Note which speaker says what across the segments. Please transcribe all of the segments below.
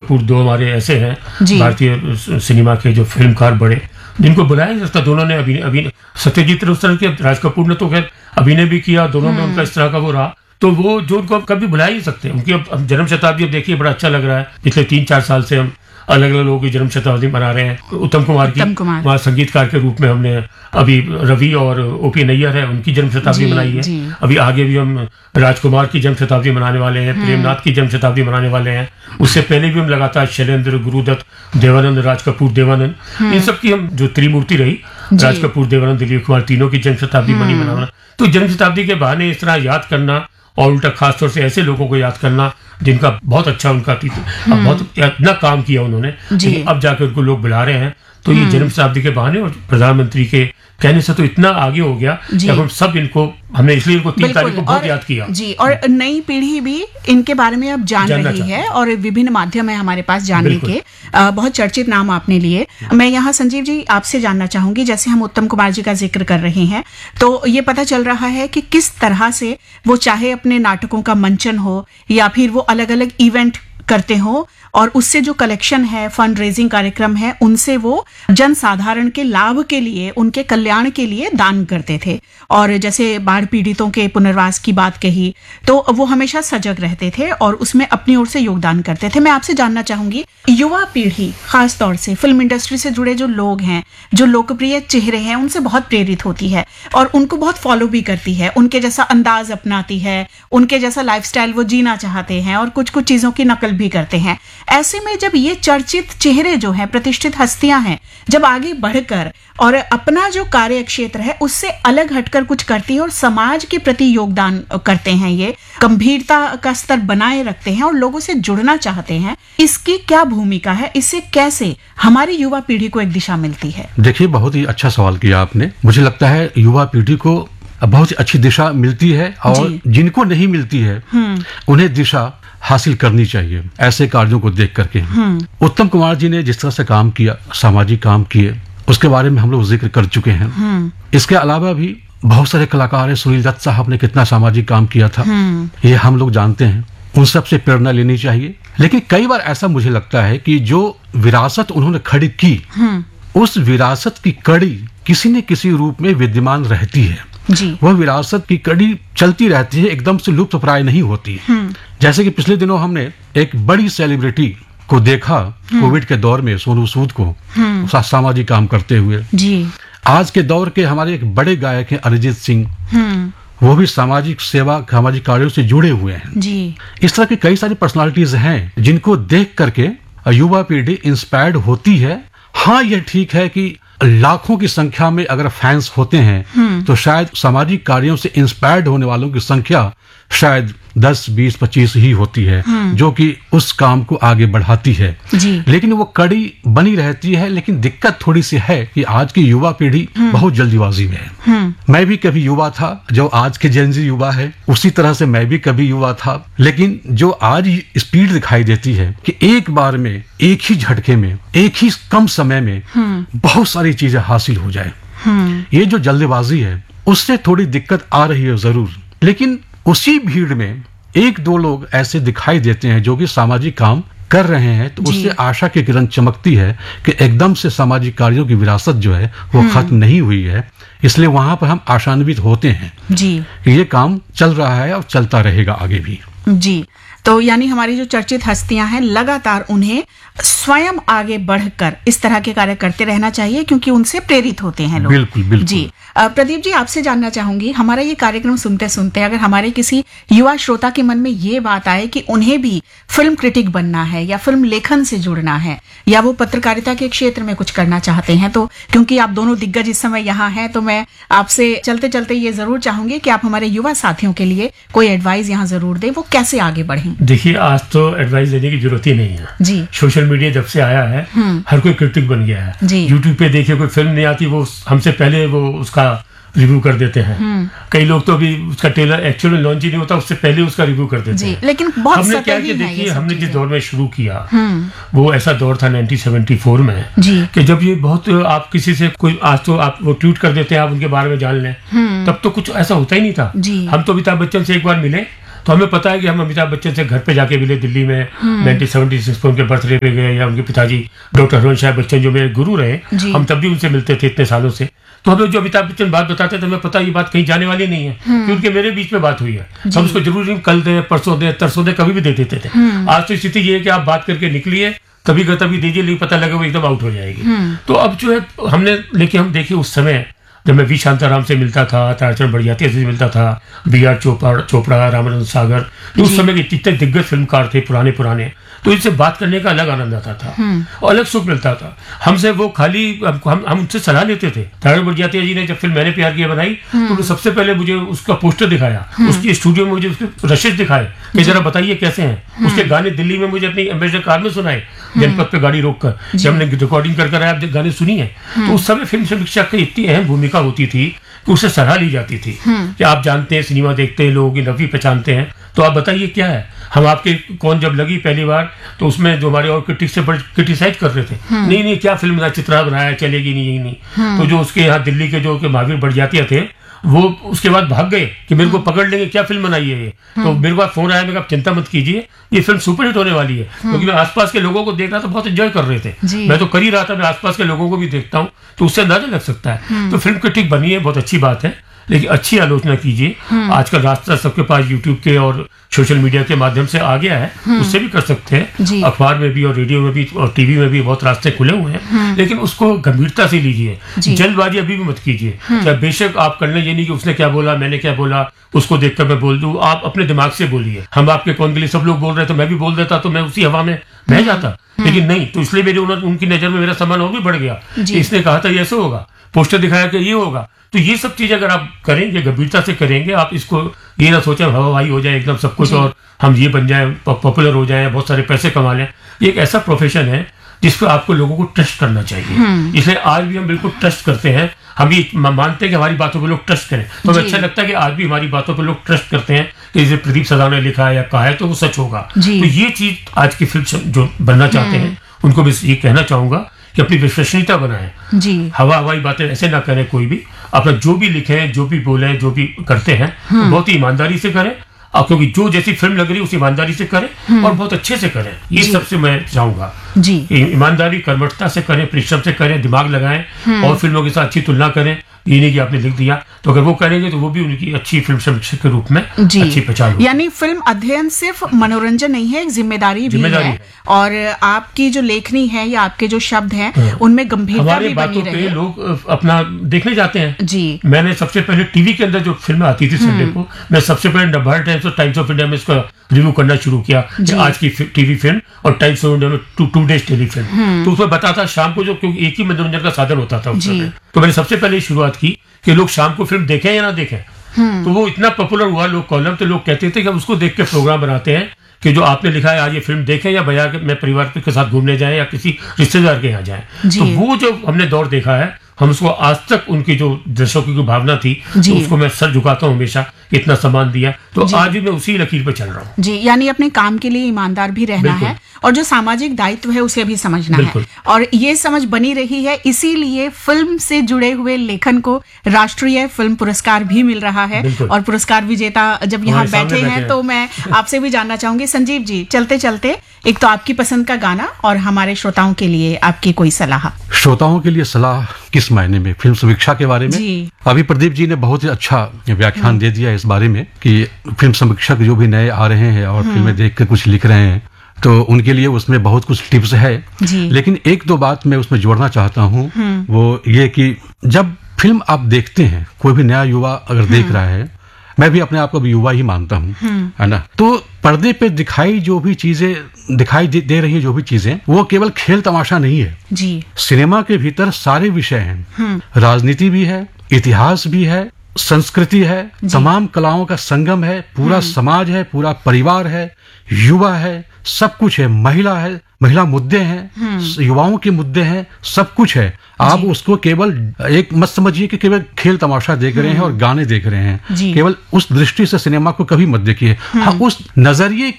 Speaker 1: कपूर दो हमारे ऐसे हैं भारतीय सिनेमा के जो फिल्मकार बड़े, जिनको बुलाया नहीं सकता। दोनों ने अभी सत्यजीत रे उस तरह के, राज कपूर ने तो खैर अभिनय भी किया, दोनों में उनका इस तरह का वो रहा, तो वो जो उनको कभी बुला ही नहीं सकते। उनकी अब जन्म शताब्दी अब देखिए, बड़ा अच्छा लग रहा है। पिछले 3-4 साल से हम अलग अलग लोगों की जन्म शताब्दी मना रहे हैं। उत्तम कुमार की वहाँ संगीतकार के रूप में हमने अभी रवि और ओपी नैयर है, उनकी जन्म शताब्दी मनाई है। अभी आगे भी हम राजकुमार की जन्म शताब्दी मनाने वाले हैं, प्रेमनाथ की जन्म शताब्दी मनाने वाले हैं। उससे पहले भी हम लगातार शैलेंद्र, गुरुदत्त, देवानंद, राज कपूर, देवानंद, इन सब की हम जो त्रिमूर्ति रही, राज कपूर, देवानंद, दिलीप कुमार, तीनों की जन्म शताब्दी मनाना। तो जन्म शताब्दी के बहाने इस तरह याद करना, और उल्टा खासतौर से ऐसे लोगों को याद करना जिनका बहुत अच्छा उनका बहुत इतना काम किया उन्होंने, अब जाकर उनको लोग बुला रहे हैं। तो ये जन्म शताब्दी के बहाने और प्रधानमंत्री के कहने से तो इतना आगे हो गया कि हम सब हमने इसलिए इनको 3 तारीख को बहुत याद किया जी।
Speaker 2: और नई पीढ़ी भी इनके बारे में अब जान रही है, और विभिन्न माध्यम है हमारे पास जानने के। बहुत चर्चित नाम आपने लिए। मैं यहाँ संजीव जी आपसे जानना चाहूंगी, जैसे हम उत्तम कुमार जी का जिक्र कर रहे हैं, तो ये पता चल रहा है कि किस तरह से वो चाहे अपने नाटकों का मंचन हो या फिर वो अलग अलग इवेंट करते हो, और उससे जो कलेक्शन है, फंड रेजिंग कार्यक्रम है, उनसे वो जन साधारण के लाभ के लिए, उनके कल्याण के लिए दान करते थे। और जैसे बाढ़ पीड़ितों के पुनर्वास की बात कही, तो वो हमेशा सजग रहते थे और उसमें अपनी ओर से योगदान करते थे। मैं आपसे जानना चाहूंगी, युवा पीढ़ी खास तौर से फिल्म इंडस्ट्री से जुड़े जो लोग हैं, जो लोकप्रिय चेहरे हैं, उनसे बहुत प्रेरित होती है और उनको बहुत फॉलो भी करती है, उनके जैसा अंदाज अपनाती है, उनके जैसा लाइफस्टाइल वो जीना चाहते हैं और कुछ कुछ चीजों की नकल भी करते हैं। ऐसे में जब ये चर्चित चेहरे जो हैं, प्रतिष्ठित हस्तियां हैं, जब आगे बढ़कर और अपना जो कार्य क्षेत्र है उससे अलग हटकर कुछ करती है और समाज के प्रति योगदान करते हैं, ये गंभीरता का स्तर बनाए रखते हैं और लोगों से जुड़ना चाहते हैं, इसकी क्या भूमिका है? इससे कैसे हमारी युवा पीढ़ी को एक दिशा मिलती है?
Speaker 3: देखिए, बहुत ही अच्छा सवाल किया आपने। मुझे लगता है युवा पीढ़ी को बहुत ही अच्छी दिशा मिलती है, और जिनको नहीं मिलती है उन्हें दिशा हासिल करनी चाहिए ऐसे कार्यों को देख करके। उत्तम कुमार जी ने जिस तरह से काम किया, सामाजिक काम किए, उसके बारे में हम लोग जिक्र कर चुके हैं। इसके अलावा भी बहुत सारे कलाकार हैं। सुनील दत्त साहब ने कितना सामाजिक काम किया था, ये हम लोग जानते हैं। उन सब से प्रेरणा लेनी चाहिए। लेकिन कई बार ऐसा मुझे लगता है कि जो विरासत उन्होंने खड़ी की, उस विरासत की कड़ी किसी न किसी रूप में विद्यमान रहती है। वह विरासत की कड़ी चलती रहती है, एकदम से लुप्त प्राय नहीं होती। जैसे कि पिछले दिनों हमने एक बड़ी सेलिब्रिटी को देखा कोविड के दौर में, सोनू सूद को सामाजिक काम करते हुए। आज के दौर के हमारे एक बड़े गायक हैं अरिजीत सिंह, वो भी सामाजिक सेवा, सामाजिक कार्यों से जुड़े हुए हैं। इस तरह की कई सारी पर्सनालिटीज हैं जिनको देख करके युवा पीढ़ी इंस्पायर्ड होती है। हाँ, यह ठीक है कि लाखों की संख्या में अगर फैंस होते हैं तो शायद सामाजिक कार्यों से इंस्पायर्ड होने वालों की संख्या शायद 10, 20, 25 ही होती है, जो कि उस काम को आगे बढ़ाती है। लेकिन वो कड़ी बनी रहती है। लेकिन दिक्कत थोड़ी सी है कि आज की युवा पीढ़ी बहुत जल्दीबाजी में है। मैं भी कभी युवा था, जो आज के जेनजी युवा है, उसी तरह से मैं भी कभी युवा था। लेकिन जो आज स्पीड दिखाई देती है कि एक बार में, एक ही झटके में, एक ही कम समय में बहुत सारी चीजें हासिल हो जाए, ये जो जल्दबाजी है उससे थोड़ी दिक्कत आ रही है जरूर। लेकिन उसी भीड़ में 1-2 लोग ऐसे दिखाई देते हैं जो कि सामाजिक काम कर रहे हैं, तो उससे आशा की किरण चमकती है कि एकदम से सामाजिक कार्यों की विरासत जो है वो खत्म नहीं हुई है। इसलिए वहां पर हम आशान्वित होते हैं कि ये काम चल रहा है और चलता रहेगा आगे भी।
Speaker 2: जी, तो यानी हमारी जो चर्चित हस्तियां हैं, लगातार उन्हें स्वयं आगे बढ़कर इस तरह के कार्य करते रहना चाहिए, क्योंकि उनसे प्रेरित होते हैं लोग।
Speaker 3: बिल्कुल, बिल्कुल।
Speaker 2: जी, प्रदीप जी आपसे जानना चाहूंगी, हमारा ये कार्यक्रम सुनते सुनते अगर हमारे किसी युवा श्रोता के मन में ये बात आए कि उन्हें भी फिल्म क्रिटिक बनना है या फिल्म लेखन से जुड़ना है, या वो पत्रकारिता के क्षेत्र में कुछ करना चाहते हैं, तो क्योंकि आप दोनों दिग्गज इस समय यहाँ हैं, तो मैं आपसे चलते चलते ये जरूर चाहूंगी कि आप हमारे युवा साथियों के लिए कोई एडवाइस यहाँ जरूर दें, वो कैसे आगे बढ़ें।
Speaker 1: देखिए, आज तो एडवाइस देने की जरूरत ही नहीं है जी। सोशल मीडिया जब से आया है, हर कोई क्रिटिक बन गया है। यूट्यूब पे देखिए, कोई फिल्म नहीं आती, वो हमसे पहले वो उसका रिव्यू कर देते हैं। कई लोग तो अभी उसका ट्रेलर एक्चुअली लॉन्च ही नहीं होता, उससे पहले उसका रिव्यू कर देते हैं।
Speaker 2: लेकिन बहुत
Speaker 1: हमने क्या किया, देखिए, हमने जिस दौर में शुरू किया वो ऐसा दौर था 1974 में कि जब ये बहुत, आप किसी से कोई, आज तो आप वो ट्वीट कर देते हैं, आप उनके बारे में जान लें, तब तो कुछ ऐसा होता ही नहीं था। हम तो अमिताभ बच्चन से एक बार मिले तो हमें पता है कि हम अमिताभ बच्चन से घर पे जाके मिले दिल्ली में 1976 पे उनके बर्थडे पे गए, या उनके पिताजी डॉक्टर हरवंश राय बच्चन जो मेरे गुरु रहे, हम तब भी उनसे मिलते थे इतने सालों से। तो हमें जो अमिताभ बच्चन बात बताते थे हमें पता ये बात कहीं जाने वाली नहीं है, क्योंकि मेरे बीच में बात हुई है। हम उसको जरूरी कल दे, परसों दे, तरसों दे, कभी भी दे देते थे। आज तो स्थिति ये है कि आप बात करके निकलिए, कभी का तभी दीजिए, लेकिन पता लगे वो एकदम आउट हो जाएगी। तो अब जो है हमने, लेकिन हम देखिए उस समय जब मैं वी शांताराम से मिलता था, ताराचंद बड़जात्या से मिलता था, बी.आर. चोपड़ा, रामानंद सागर, तो उस समय के इतने दिग्गज फिल्मकार थे पुराने, तो इनसे बात करने का अलग आनंद आता था और अलग सुख मिलता था। हमसे वो खाली हम उनसे सलाह लेते थे। ताराचंद बड़जात्या जी ने जब फिल्म मैंने प्यार किया बनाई, तो सबसे पहले मुझे उसका पोस्टर दिखाया, उसकी स्टूडियो में मुझे उसके रशिद दिखाए कि जरा बताइए कैसे हैं। उसके गाने दिल्ली में मुझे अपनी एम्बेसडर कार में सुनाए, जनपद पे गाड़ी रोककर, जब हमने रिकॉर्डिंग कर आया, आप गाने सुनी है। तो उस समय फिल्म समीक्षा की इतनी अहम भूमिका होती थी कि उससे सलाह ली जाती थी कि आप जानते हैं, सिनेमा देखते हैं लोग, नवी पहचानते हैं, तो आप बताइए क्या है। हम आपके कौन जब लगी पहली बार, तो उसमें जो हमारे और क्रिटिक्स से बड़े क्रिटिसाइज कर रहे थे, नहीं क्या फिल्म चित्रा बनाया, चलेगी नहीं, यही नहीं। तो जो उसके यहाँ दिल्ली के जो महावीर बड़जात्या थे, वो उसके बाद भाग गए कि मेरे को पकड़ लेंगे, क्या फिल्म बनाई है ये। तो मेरे पास फोन आया, मैं कहा चिंता मत कीजिए, ये फिल्म सुपरहिट होने वाली है। क्योंकि मैं आसपास के लोगों को देख रहा था, बहुत एंजॉय कर रहे थे, मैं तो कर ही रहा था, मैं आसपास के लोगों को भी देखता हूँ, तो उससे अंदाजा लग सकता है। तो फिल्म क्रिटिक बनी है, बहुत अच्छी बात है, लेकिन अच्छी आलोचना कीजिए। आजकल रास्ता सबके पास यूट्यूब के और सोशल मीडिया के माध्यम से आ गया है, उससे भी कर सकते हैं, अखबार में भी और रेडियो में भी और टीवी में भी बहुत रास्ते खुले हुए हैं, लेकिन उसको गंभीरता से लीजिए, जल्दबाजी अभी भी मत कीजिए। चाहे बेशक आप कर लें, ये नहीं कि उसने क्या बोला, मैंने क्या बोला, उसको देखकर मैं बोल दूं, आप अपने दिमाग से बोलिए। हम आपके कौन के लिए सब लोग बोल रहे थे, मैं भी बोल देता तो मैं उसी हवा में बह जाता, लेकिन नहीं, तो इसलिए मेरे उनकी नजर में मेरा सम्मान और भी बढ़ गया। इसने कहा था ये ऐसे होगा, पोस्टर दिखाया कि ये होगा। तो ये सब चीजें अगर आप करेंगे, गंभीरता से करेंगे, आप इसको ये ना सोचें हवाई हो जाए एकदम सब कुछ और हम ये बन जाए, पॉपुलर हो जाए, बहुत सारे पैसे कमा लें। ये एक ऐसा प्रोफेशन है जिस पर आपको लोगों को ट्रस्ट करना चाहिए। इसलिए आज भी हम बिल्कुल ट्रस्ट करते हैं, हम भी मानते हैं कि हमारी बातों पर लोग ट्रस्ट करें। तो हमें अच्छा लगता है कि आज भी हमारी बातों पर लोग ट्रस्ट करते हैं कि जैसे प्रदीप सदा ने लिखा है या कहा है तो वो सच होगा। तो ये चीज आज की फिल्म जो बनना चाहते हैं उनको भी ये कहना चाहूंगा कि अपनी विश्वसनीयता बनाएं, हवाई बातें ऐसे ना करें। कोई भी अपना जो भी लिखें, जो भी बोलें, जो भी करते हैं बहुत ही ईमानदारी से करें, और क्योंकि जो जैसी फिल्म लग रही है उस ईमानदारी से करें और बहुत अच्छे से करें। ये सबसे मैं चाहूंगा, ईमानदारी कर्मठता से करें, परिश्रम से करें, दिमाग लगाएं और फिल्मों के साथ अच्छी तुलना करें। ये नहीं कि आपने लिख दिया, तो अगर वो करेंगे तो वो भी उनकी अच्छी फिल्म समीक्षक के रूप में अच्छी पहचान होगी।
Speaker 2: यानी फिल्म अध्ययन सिर्फ मनोरंजन नहीं है, एक जिम्मेदारी भी है। और आपकी जो लेखनी है या आपके जो शब्द हैं उनमें गंभीरता भी बनी रही है।
Speaker 1: लोग अपना देखने जाते हैं।
Speaker 2: जी,
Speaker 1: मैंने सबसे पहले टीवी के अंदर जो फिल्म आती थी संडे को, मैं सबसे पहले नवभारत टाइम्स और टाइम्स ऑफ इंडिया में इसका रिव्यू करना शुरू किया कि आज की टीवी फिल्म, और टाइम्स ऑफ इंडिया में टू डेज टेलीफिल्म, तो उसमें बताता शाम को, जो क्योंकि एक ही मनोरंजन का साधन होता था उस समय, तो मैंने सबसे पहले शुरुआत की कि लोग शाम को फिल्म देखें या ना देखें। तो वो इतना पॉपुलर हुआ, लोग कॉलम, तो लोग कहते थे कि हम उसको देख के प्रोग्राम बनाते हैं कि जो आपने लिखा है आज ये फिल्म देखें या बजाय मैं परिवार के साथ घूमने जाएं या किसी रिश्तेदार के यहाँ जाएं। तो वो जो हमने दौर देखा है, हम उसको आज तक उनकी जो दर्शकों की भावना थी, तो उसको मैं सर झुकाता हूँ हमेशा, इतना सम्मान दिया। तो आज भी मैं उसी लकीर पे चल रहा हूँ।
Speaker 2: जी, यानी अपने काम के लिए ईमानदार भी रहना है और जो सामाजिक दायित्व है उसे भी समझना है, और ये समझ बनी रही है। इसीलिए फिल्म से जुड़े हुए लेखन को राष्ट्रीय फिल्म पुरस्कार भी मिल रहा है। और पुरस्कार विजेता जब यहाँ बैठे हैं तो मैं आपसे भी जानना चाहूंगी, संजीव जी, चलते चलते एक तो आपकी पसंद का गाना और हमारे श्रोताओं के लिए आपकी कोई सलाह।
Speaker 3: श्रोताओं के लिए सलाह किस मायने में? फिल्म समीक्षा के बारे में अभी प्रदीप जी ने बहुत ही अच्छा व्याख्यान दे दिया इस बारे में कि फिल्म समीक्षक जो भी नए आ रहे हैं और फिल्में देख कर कुछ लिख रहे हैं, तो उनके लिए उसमें बहुत कुछ टिप्स है। लेकिन एक दो बात मैं उसमें जोड़ना चाहता हूँ, वो ये कि जब फिल्म आप देखते हैं, कोई भी नया युवा अगर देख रहा है, मैं भी अपने आप को भी युवा ही मानता हूँ, है ना, तो पर्दे पे दिखाई जो भी चीजें दिखाई दे रही है, जो भी चीजें, वो केवल खेल तमाशा नहीं है
Speaker 2: जी।
Speaker 3: सिनेमा के भीतर सारे विषय हैं, राजनीति भी है, इतिहास भी है, संस्कृति है, तमाम कलाओं का संगम है, पूरा समाज है, पूरा परिवार है, युवा है, सब कुछ है, महिला है, महिला मुद्दे हैं, युवाओं के मुद्दे हैं, सब कुछ है। आप उसको केवल एक मत समझिए कि केवल खेल तमाशा देख रहे हैं और गाने देख रहे हैं, केवल उस दृष्टि से सिनेमा को कभी मत देखिए। हाँ, उस नजरिए की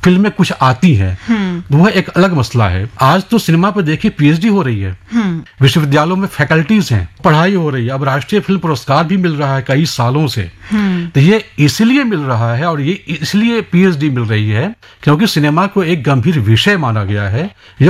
Speaker 3: फिल्में कुछ आती हैं, वह एक अलग मसला है। आज तो सिनेमा पर देखिए पीएचडी हो रही है, विश्वविद्यालयों में फैकल्टीज हैं, पढ़ाई हो रही है, अब राष्ट्रीय फिल्म पुरस्कार भी मिल रहा है कई सालों से। तो ये इसलिए मिल रहा है और ये इसलिए पीएचडी मिल रही है क्योंकि सिनेमा को एक गंभीर विषय माना गया है।